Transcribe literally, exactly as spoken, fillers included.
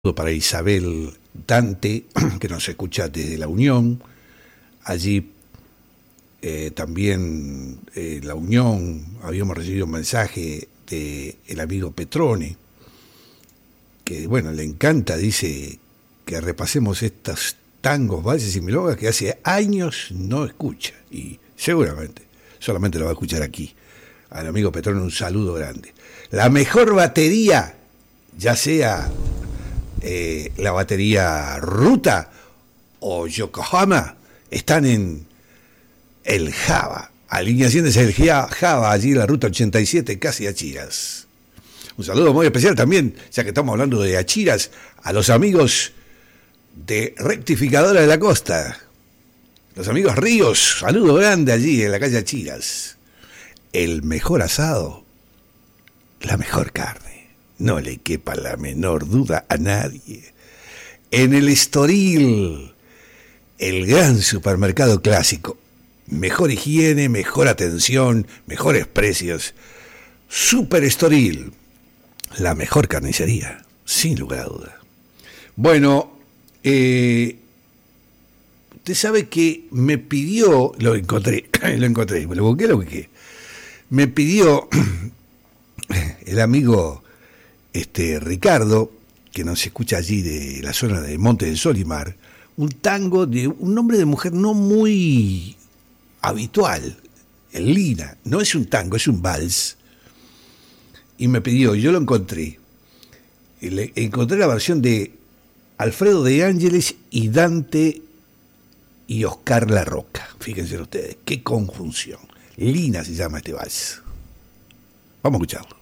Para Isabel Dante, que nos escucha desde La Unión. Allí eh, también eh, La Unión habíamos recibido un mensaje de el amigo Petrone, que bueno, le encanta, dice que repasemos estos tangos, valses y milongas que hace años no escucha, y seguramente solamente lo va a escuchar aquí. Al amigo Petrone un saludo grande. La mejor batería, ya sea Eh, la batería Ruta o Yokohama, están en el Java, alineaciones del Java, allí en la ruta ochenta y siete, casi Achiras. Un saludo muy especial también, ya que estamos hablando de Achiras, a los amigos de Rectificadora de la Costa, los amigos Ríos, saludo grande allí en la calle Achiras. El mejor asado, la mejor carne. No le quepa la menor duda a nadie. En el Estoril, el gran supermercado clásico. Mejor higiene, mejor atención, mejores precios. Super Estoril, la mejor carnicería, sin lugar a duda. Bueno, eh, usted sabe que me pidió, lo encontré, lo encontré, me lo busqué, lo busqué. Me pidió el amigo Este, Ricardo, que nos escucha allí de la zona de Monte del Sol y Mar, un tango de un nombre de mujer no muy habitual, el Lina. No es un tango, es un vals. Y me pidió, yo lo encontré. Y le, encontré la versión de Alfredo de Ángeles y Dante y Oscar La Roca. Fíjense ustedes, qué conjunción. Lina se llama este vals. Vamos a escucharlo.